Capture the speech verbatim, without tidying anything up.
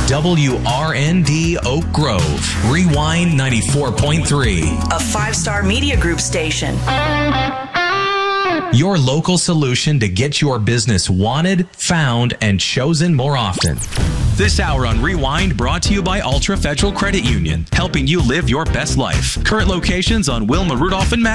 W R N D Oak Grove. Rewind ninety-four point three. A five-star media group station. Your local solution to get your business wanted, found, and chosen more often. This hour on Rewind brought to you by Ultra Federal Credit Union, helping you live your best life. Current locations on Wilma Rudolph and Matt.